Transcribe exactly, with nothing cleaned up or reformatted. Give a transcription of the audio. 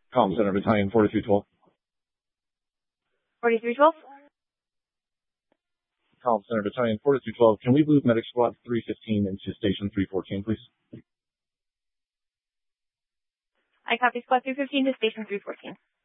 Comm Center Battalion forty-three twelve. forty-three twelve. Comm Center Battalion forty-three twelve. Can we move Medic Squad three fifteen into Station three fourteen, please? I copy Squad three fifteen to Station three fourteen.